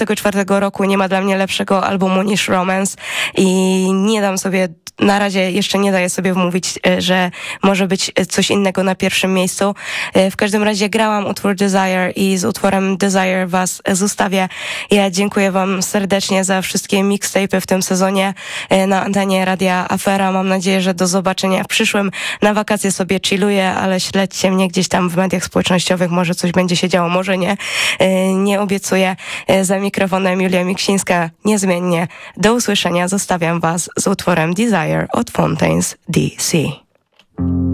2024 roku nie ma dla mnie lepszego albumu niż Romance i nie dam sobie, na razie jeszcze nie daję sobie wmówić, że może być coś innego na pierwszym miejscu. W każdym razie grałam utwór Desire i z utworem Desire was zostawię. Ja dziękuję wam serdecznie za wszystkie mixtape'y w tym sezonie na antenie Radia Afera. Mam nadzieję, że do zobaczenia w przyszłym. Na wakacje sobie chilluję, ale śledźcie mnie gdzieś tam w mediach społecznościowych. Może coś będzie się działo, może nie. Nie obiecuję. Za mikrofonem Julia Miksińska niezmiennie. Do usłyszenia. Zostawiam was z utworem Desire od Fontaines DC.